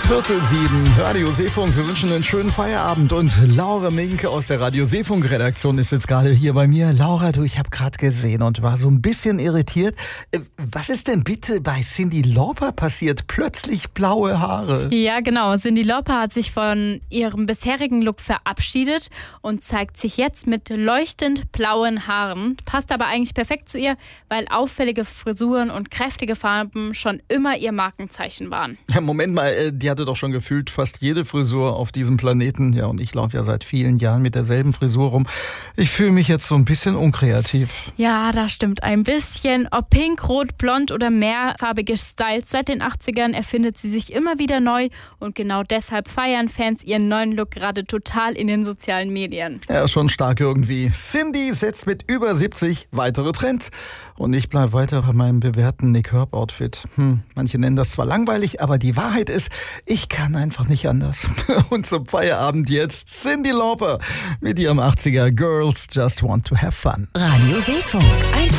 6:45, Radio Seefunk. Wir wünschen einen schönen Feierabend. Und Laura Minke aus der Radio Seefunk-Redaktion ist jetzt gerade hier bei mir. Laura, du, ich habe gerade gesehen und war so ein bisschen irritiert. Was ist denn bitte bei Cyndi Lauper passiert? Plötzlich blaue Haare. Ja, genau. Cyndi Lauper hat sich von ihrem bisherigen Look verabschiedet und zeigt sich jetzt mit leuchtend blauen Haaren. Passt aber eigentlich perfekt zu ihr, weil auffällige Frisuren und kräftige Farben schon immer ihr Markenzeichen waren. Ja, Moment mal, die hatte doch schon gefühlt fast jede Frisur auf diesem Planeten. Ja, und ich laufe ja seit vielen Jahren mit derselben Frisur rum. Ich fühle mich jetzt so ein bisschen unkreativ. Ja, das stimmt ein bisschen. Ob pink, rot, blond oder mehrfarbige Styles, seit den 80ern erfindet sie sich immer wieder neu. Und genau deshalb feiern Fans ihren neuen Look gerade total in den sozialen Medien. Ja, schon stark irgendwie. Cyndi setzt mit über 70 weitere Trends. Und ich bleibe weiter bei meinem bewährten Nick Herb-Outfit. Manche nennen das zwar langweilig, aber die Wahrheit ist, ich kann einfach nicht anders. Und zum Feierabend jetzt Cyndi Lauper mit ihrem 80er Girls Just Want to Have Fun. Radio Seefunk.